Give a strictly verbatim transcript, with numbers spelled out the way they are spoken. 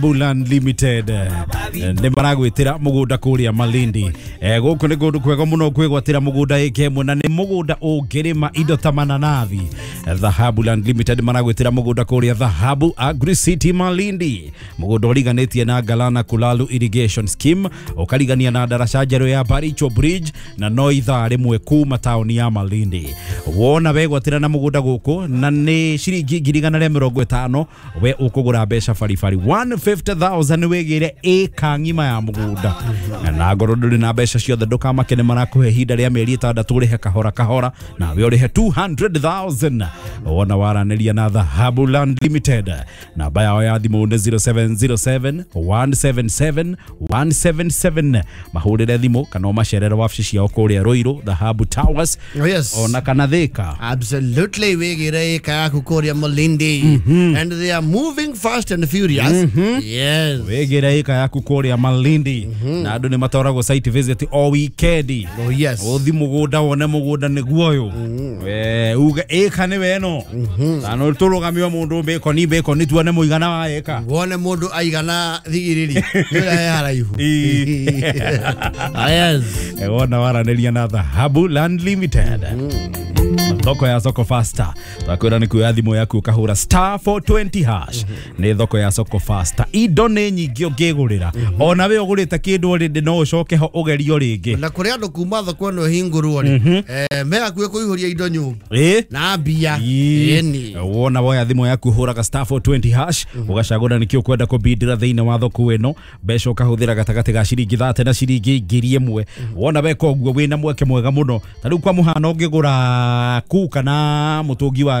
Bulan Limited ne maragwitira mugunda kuria Malindi eh guku ni gundu kwega muno kwigwatira mugunda ikemwe na ni mugunda ungirima indo ta mananathi. Dhahabu Land Limited maragwitira mugunda kuria Dhahabu Agri City Malindi, mugunda uriganitie na Galana Kulalu Irrigation Scheme, ukarigania na daraja jero ya Baricho Bridge na no ithaa rimwe kuma tauni ya Malindi. Wona wegwatira na mugunda guku na ni shiringi ngiri igana rĩa mĩrongo ĩtano we ukugura mbeca farifari one hundred fifty thousand wegire eka ngima ya mugunda. Na ngoro nduri na mbeca ciothe ndukamakene marakuhe hinda rĩa mĩeri ĩtandatũ rihe kahora kahora na we urihe two hundred thousand. Wona waranĩria na Dhahabu Land Limited na baya ya thimũ nĩ zero seven zero seven one seven seven one seven seven. Mahurire thimũ kana macerero wabici ciao kũrĩa Ruiru Dhahabu Towers. Oh yes. Ona kana Thika. Absolutely, wegire eka yaku kũrĩa Malindi. Mm -hmm. And they are moving fast and furious. Mm -hmm. Yes. Wegire eka yaku kũrĩa Malindi. Mm -hmm. Na andũ nĩ matoragwo site visit o weekend. Oh yes. Uthi mugunda wone mugunda nĩ guoyo. Mm -hmm. We uga eka nĩ weno. Mm -hmm. Na no turugamio mundu beko ni beko ni tuone muigana wa eka. Wone mundu aigana thigiriri. Nira haraihu. Yes. E wona waranĩria na Dhahabu Land Limited. Thoko ya soko faster. Takwira ni kuya thimo yaku ukahura star four twenty hash. Ni thoko ya soko faster. Indo nĩ nyingĩ ũngĩgũrĩra. Ona we ũgũrĩte kĩndũ rĩndĩ no ũcoke ho ũgerio rĩngĩ. Na kũrĩa andũ kuma thoko ĩno hingũrwo rĩ. Eh me akuĩ kũihũria indo nyũmba. Eh? Na mbia. Eni. Wona woya thimo yaku hũraga star four twenty hash. Ũgacagũra nĩkĩo ũkwenda kũbindĩra thĩinĩ wa thoko ĩno. Mbeca ũkahũthĩra gatagatĩ ga ciringi thate na ciringi ngiri ĩmwe. Wona weka ũguo wĩna mweke mwega mũno. Ta rĩu kwa mũhano ũngĩgũra kuka na mũtũngi wa